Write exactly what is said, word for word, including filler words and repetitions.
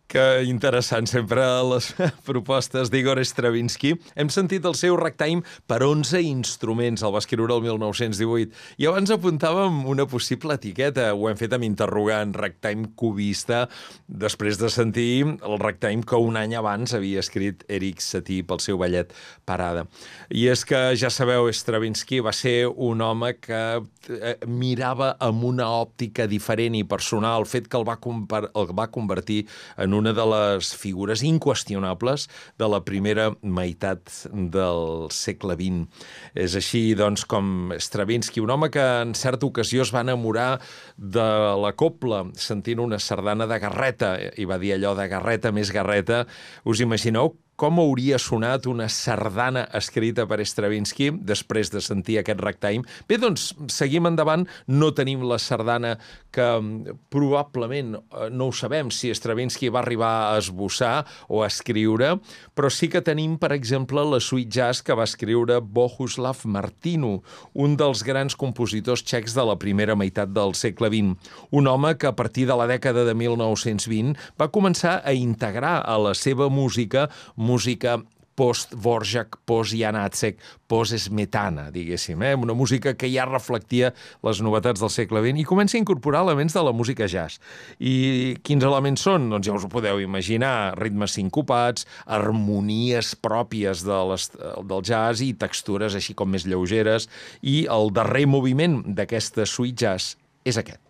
Que interessant sempre les propostes d'Igor Stravinsky. Hem sentit el seu ragtime per onze instruments, el va escriure el mil nou-cents divuit. I abans apuntàvem una possible etiqueta, ho hem fet amb interrogant, ragtime cubista, després de sentir el ragtime que un any abans havia escrit Erik Satie pel seu ballet Parada. I és que, ja sabeu, Stravinsky va ser un home que mirava amb una òptica diferent i personal, el fet que el va, el va convertir en una de les figures inqüestionables de la primera meitat del segle vint. És així, doncs, com Stravinsky, un home que en certa ocasió es va enamorar de la copla, sentint una sardana de Garreta, i va dir allò de Garreta més Garreta. Us imagineu com hauria sonat una sardana escrita per Stravinsky després de sentir aquest ragtime? Bé, doncs, seguim endavant. No tenim la sardana que probablement, no ho sabem, si Stravinsky va arribar a esbossar o a escriure, però sí que tenim, per exemple, la suite jazz que va escriure Bohuslav Martinu, un dels grans compositors txecs de la primera meitat del segle vint. Un home que a partir de la dècada de mil nou-cents vint va començar a integrar a la seva música música post-Dvořák, post-Janáček, post-Smetana, diguéssim, eh? Una música que ja reflectia les novetats del segle vint i comença a incorporar elements de la música jazz. I quins elements són? Doncs ja us ho podeu imaginar, ritmes sincopats, harmonies pròpies de les, del jazz i textures així com més lleugeres, i el darrer moviment d'aquesta suite jazz és aquest.